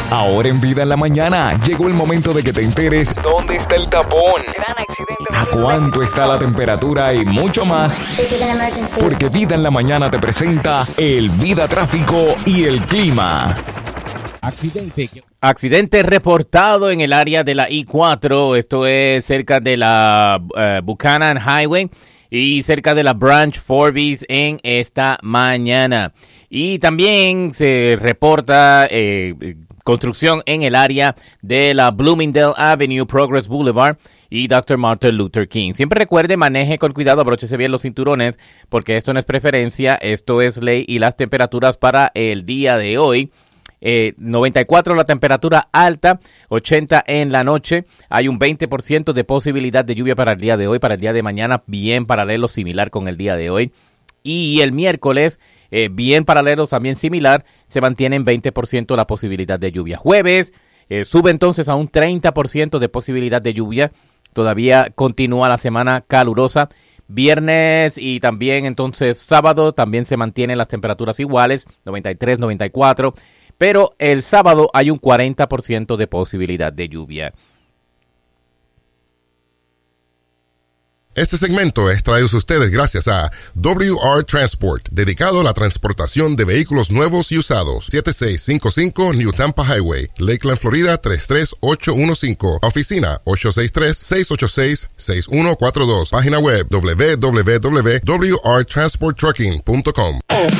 Ahora en Vida en la Mañana llegó el momento de que te enteres dónde está el tapón, Gran accidente. a cuánto está la temperatura y mucho más. Porque Vida en la Mañana te presenta el Vida Tráfico y el Clima. Accidente reportado en el área de la I-4, esto es cerca de la Buchanan Highway y cerca de la Branch Forbes en esta mañana. Y también se reporta construcción en el área de la Bloomingdale Avenue, Progress Boulevard y Dr. Martin Luther King. Siempre recuerde, maneje con cuidado, abróchese bien los cinturones, porque esto no es preferencia, esto es ley. Y las temperaturas para el día de hoy: 94 la temperatura alta, 80 en la noche. Hay un 20% de posibilidad de lluvia para el día de hoy. Para el día de mañana, bien paralelo, similar con el día de hoy. Y el miércoles, bien paralelo, también similar, se mantiene en 20% la posibilidad de lluvia. Jueves, sube entonces a un 30% de posibilidad de lluvia. Todavía continúa la semana calurosa. Viernes y también entonces sábado también se mantienen las temperaturas iguales, 93, 94. Pero el sábado hay un 40% de posibilidad de lluvia. Este segmento es traído a ustedes gracias a WR Transport, dedicado a la transportación de vehículos nuevos y usados. 7655 New Tampa Highway, Lakeland, Florida 33815. Oficina 863-686-6142. Página web www.wrtransporttrucking.com.